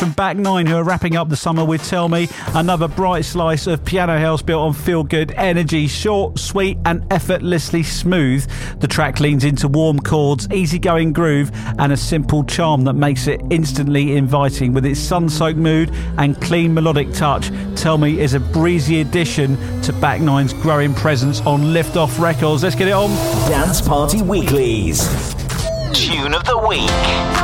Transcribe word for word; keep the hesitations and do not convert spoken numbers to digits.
from Back Nine, who are wrapping up the summer with Tell Me. Another bright slice of piano house built on feel-good energy, short, sweet and effortlessly smooth. The track leans into warm chords, easygoing groove and a simple charm that makes it instantly inviting. With its sun-soaked mood and clean melodic touch, Tell Me is a breezy addition to Back Nine's growing presence on Lift Off Records. Let's get it on. Dance Party Weeklies. Tune of the Week.